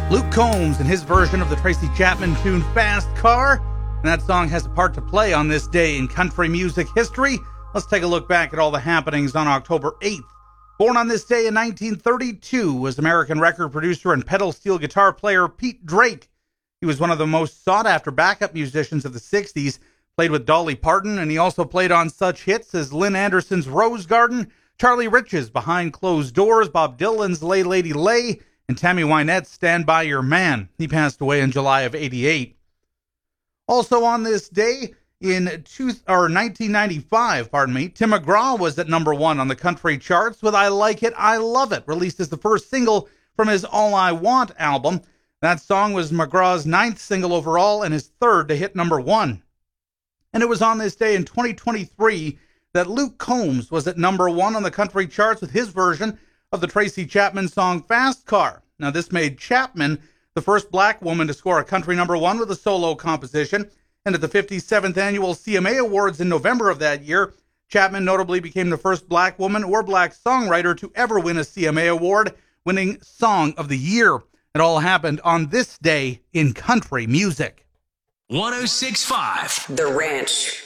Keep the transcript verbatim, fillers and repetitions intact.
Luke Combs and his version of the Tracy Chapman tune Fast Car. And that song has a part to play on this day in country music history. Let's take a look back at all the happenings on October eighth. Born on this day in nineteen thirty-two was American record producer and pedal steel guitar player Pete Drake. He was one of the most sought-after backup musicians of the sixties, played with Dolly Parton, and he also played on such hits as Lynn Anderson's Rose Garden, Charlie Rich's Behind Closed Doors, Bob Dylan's Lay Lady Lay, and Tammy Wynette's Stand By Your Man. He passed away in July of eighty-eight. Also on this day, in two, or nineteen ninety-five, pardon me, Tim McGraw was at number one on the country charts with I Like It, I Love It, released as the first single from his All I Want album. That song was McGraw's ninth single overall and his third to hit number one. And it was on this day in twenty twenty-three that Luke Combs was at number one on the country charts with his version of the Tracy Chapman song Fast Car. Now, this made Chapman the first black woman to score a country number one with a solo composition. And at the fifty-seventh Annual C M A Awards in November of that year, Chapman notably became the first black woman or black songwriter to ever win a C M A Award, winning Song of the Year. It all happened on this day in country music. one oh six point five The Ranch.